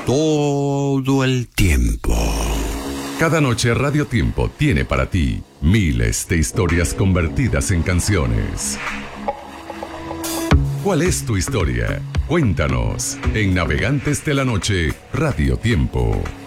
todo el tiempo. Cada noche Radio Tiempo tiene para ti miles de historias convertidas en canciones. ¿Cuál es tu historia? Cuéntanos en Navegantes de la Noche, Radio Tiempo.